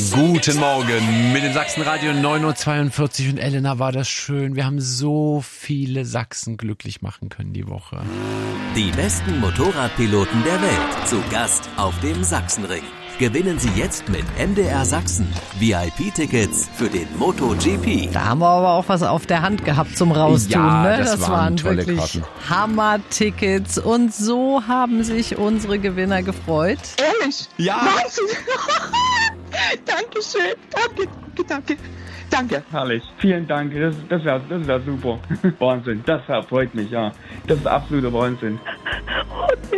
Guten Morgen mit dem Sachsenradio 9.42 Uhr und Elena, war das schön. Wir haben so viele Sachsen glücklich machen können die Woche. Die besten Motorradpiloten der Welt zu Gast auf dem Sachsenring. Gewinnen Sie jetzt mit MDR Sachsen VIP-Tickets für den MotoGP. Da haben wir aber auch was auf der Hand gehabt zum Raustun. Ja, ne? das waren tolle wirklich Karten. Hammer-Tickets. Und so haben sich unsere Gewinner gefreut. Ehrlich? Ja. Wahnsinn. Dankeschön. Danke. Danke. Herrlich. Vielen Dank. Das wär super. Wahnsinn. Das freut mich, ja. Das ist absoluter Wahnsinn. Oh, nee.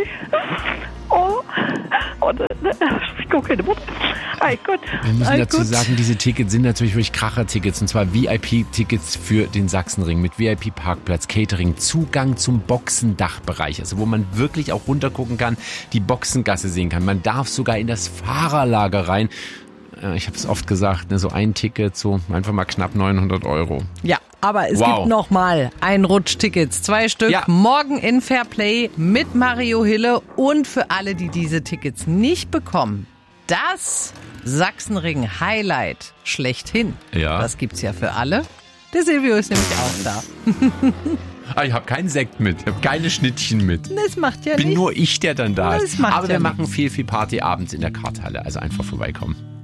Ich gucke keine Worte. Mein Gott. Wir müssen Ay, dazu gut. sagen, diese Tickets sind natürlich wirklich Kracher-Tickets, und zwar VIP-Tickets für den Sachsenring mit VIP-Parkplatz, Catering, Zugang zum Boxendachbereich, also wo man wirklich auch runtergucken kann, die Boxengasse sehen kann. Man darf sogar in das Fahrerlager rein. Ich habe es oft gesagt, ne, so ein Ticket, so einfach mal knapp 900 €. Ja, aber es Wow. gibt noch mal ein Rutschtickets, 2 Stück, Ja. morgen in Fairplay mit Mario Hille. Und für alle, die diese Tickets nicht bekommen, das Sachsenring-Highlight schlechthin. Ja. Das gibt's ja für alle. Der Silvio ist nämlich auch da. Ich habe keinen Sekt mit, ich habe keine Schnittchen mit. Das macht ja Bin nichts. nur ich, der dann da Das ist. macht Aber ja wir machen viel Party abends in der Karthalle, also einfach vorbeikommen.